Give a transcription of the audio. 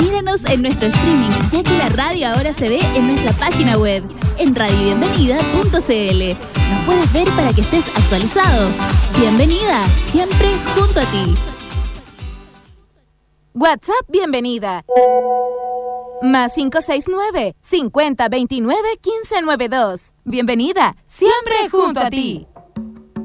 Míranos en nuestro streaming, ya que la radio ahora se ve en nuestra página web, en radiobienvenida.cl. Nos puedes ver para que estés actualizado. Bienvenida, siempre junto a ti. WhatsApp Bienvenida. Más 569 5029 1592. Bienvenida, siempre junto a ti.